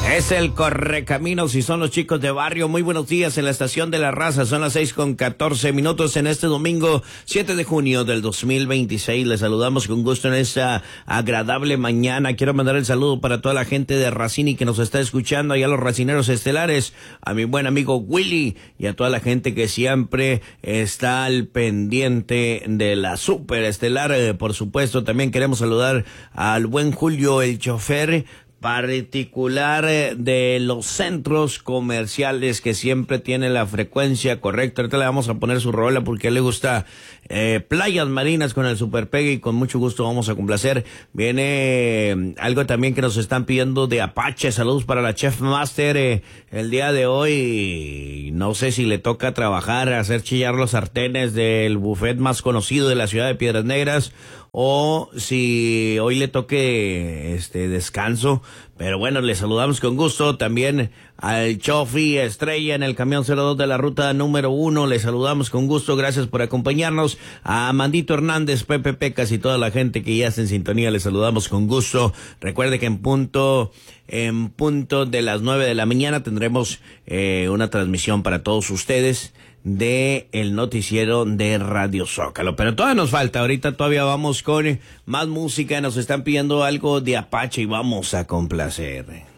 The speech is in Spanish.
Es el Correcaminos y son los chicos de barrio. Muy buenos días en la estación de la raza. Son las 6:14 en este domingo 7 de junio del 2026. Les saludamos con gusto en esta agradable mañana. Quiero mandar el saludo para toda la gente de Racini que nos está escuchando, allá los racineros estelares, a mi buen amigo Willy y a toda la gente que siempre está al pendiente de la super estelar. Por supuesto, también queremos saludar al buen Julio, el chofer particular de los centros comerciales, que siempre tiene la frecuencia correcta. Ahorita le vamos a poner su rola porque a él le gusta playas marinas con el Super Pegue, y con mucho gusto vamos a complacer. Viene algo también que nos están pidiendo de Apache. Saludos para la Chef Master. El día de hoy no sé si le toca trabajar, hacer chillar los sartenes del buffet más conocido de la ciudad de Piedras Negras, o si hoy le toque descanso. Pero bueno, le saludamos con gusto. También al Chofi Estrella en el camión 02 de la ruta número 1. Le saludamos con gusto. Gracias por acompañarnos. A Mandito Hernández, Pepe Pecas y toda la gente que ya está en sintonía, le saludamos con gusto. Recuerde que en punto de las 9 de la mañana tendremos una transmisión para todos ustedes de el noticiero de Radio Zócalo. Pero todavía nos falta, ahorita todavía vamos con más música. Nos están pidiendo algo de Apache y vamos a complacer.